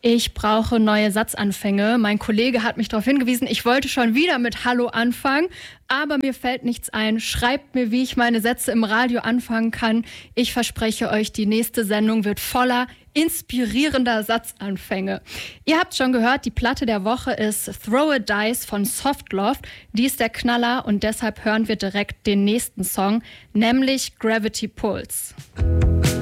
Ich brauche neue Satzanfänge. Mein Kollege hat mich darauf hingewiesen, ich wollte schon wieder mit Hallo anfangen, aber mir fällt nichts ein. Schreibt mir, wie ich meine Sätze im Radio anfangen kann. Ich verspreche euch, die nächste Sendung wird voller inspirierender Satzanfänge. Ihr habt schon gehört, die Platte der Woche ist Throw a Dice von Softloft. Die ist der Knaller und deshalb hören wir direkt den nächsten Song, nämlich Gravity Pulse.